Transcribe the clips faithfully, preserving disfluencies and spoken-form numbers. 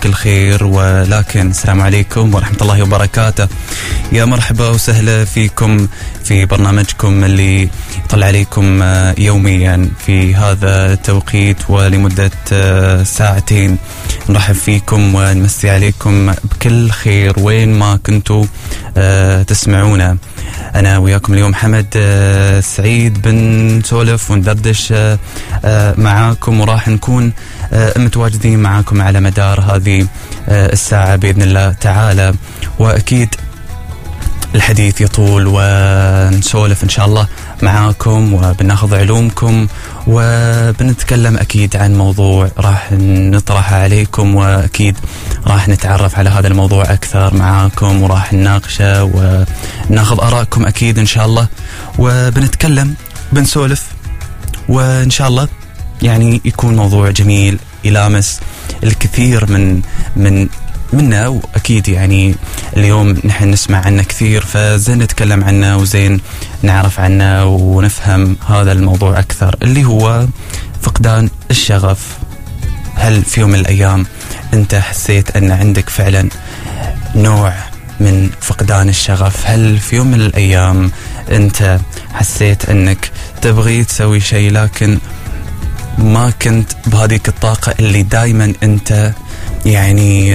بكل خير. ولكن السلام عليكم ورحمة الله وبركاته. يا مرحبا وسهلا فيكم في برنامجكم اللي يطلع عليكم يوميا في هذا التوقيت ولمدة ساعتين. نرحب فيكم ونمسي عليكم بكل خير وين ما كنتوا تسمعونا. أنا وياكم اليوم حمد سعيد بنسولف وندردش معاكم، وراح نكون متواجدين معاكم على مدار هذه الساعة بإذن الله تعالى. وأكيد الحديث يطول ونسولف إن شاء الله معاكم وبناخذ علومكم وبنتكلم أكيد عن موضوع راح نطرحه عليكم، وأكيد راح نتعرف على هذا الموضوع أكثر معاكم وراح نناقشه وناخذ آراءكم أكيد إن شاء الله، وبنتكلم بنسولف وإن شاء الله يعني يكون موضوع جميل يلامس الكثير من من منا. وأكيد يعني اليوم نحن نسمع عنه كثير، فزين نتكلم عنه وزين نعرف عنه ونفهم هذا الموضوع أكثر، اللي هو فقدان الشغف. هل في يوم من الأيام أنت حسيت أن عندك فعلا نوع من فقدان الشغف؟ هل في يوم من الأيام أنت حسيت أنك تبغي تسوي شيء لكن ما كنت بهذيك الطاقة اللي دايما أنت يعني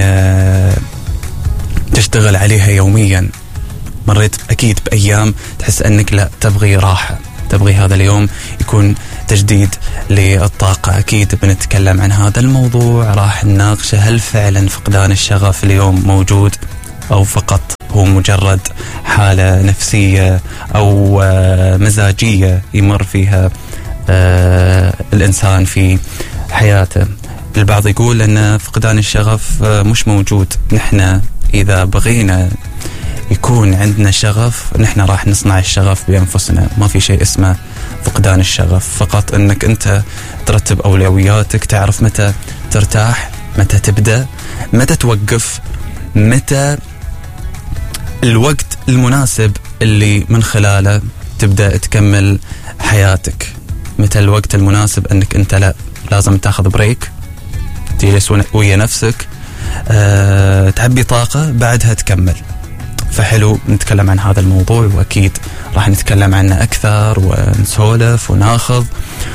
تشتغل عليها يوميا؟ مريت أكيد بأيام تحس أنك لا تبغي راحة، تبغي هذا اليوم يكون تجديد للطاقة. أكيد بنتكلم عن هذا الموضوع، راح نناقشه. هل فعلا فقدان الشغف اليوم موجود أو فقط هو مجرد حالة نفسية أو مزاجية يمر فيها الإنسان في حياته؟ البعض يقول أن فقدان الشغف مش موجود. نحن إذا بغينا يكون عندنا شغف نحن راح نصنع الشغف بأنفسنا. ما في شيء اسمه فقدان الشغف، فقط أنك أنت ترتب أولوياتك، تعرف متى ترتاح، متى تبدأ، متى توقف، متى الوقت المناسب اللي من خلاله تبدأ تكمل حياتك، متى الوقت المناسب أنك أنت لا لازم تاخذ بريك، تجلس ويا نفسك، أه، تعبي طاقة بعدها تكمل. فحلو نتكلم عن هذا الموضوع، وأكيد راح نتكلم عنه أكثر ونسولف وناخذ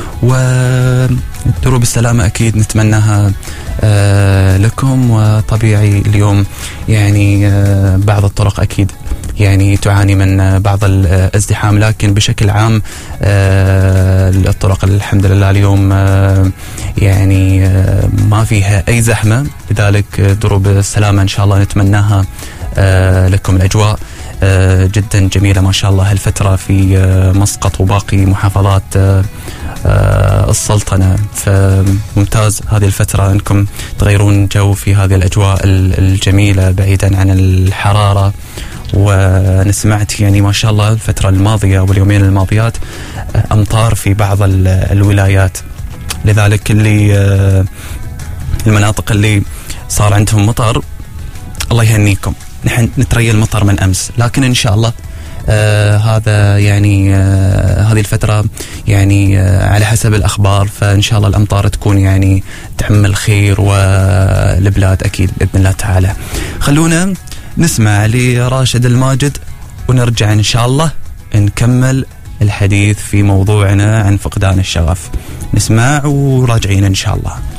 ودروب السلامة أكيد نتمناها أه لكم. وطبيعي اليوم يعني أه بعض الطرق أكيد يعني تعاني من بعض الازدحام، لكن بشكل عام آه الطرق الحمد لله اليوم آه يعني آه ما فيها أي زحمة، لذلك دروب السلامة إن شاء الله نتمناها آه لكم. الأجواء آه جدا جميلة ما شاء الله هالفترة في آه مسقط وباقي محافظات آه آه السلطنة، فممتاز هذه الفترة أنكم تغيرون جو في هذه الأجواء الجميلة بعيدا عن الحرارة. ونسمعت يعني ما شاء الله الفترة الماضية واليومين الماضيات أمطار في بعض الولايات، لذلك اللي المناطق اللي صار عندهم مطر الله يهنيكم. نحن نتريى المطر من أمس، لكن إن شاء الله آه هذا يعني آه هذه الفترة يعني آه على حسب الأخبار، فإن شاء الله الأمطار تكون يعني تحمل خير والبلاد أكيد بإذن الله تعالى. خلونا نسمع لراشد الماجد ونرجع إن شاء الله نكمل الحديث في موضوعنا عن فقدان الشغف. نسمع وراجعين إن شاء الله.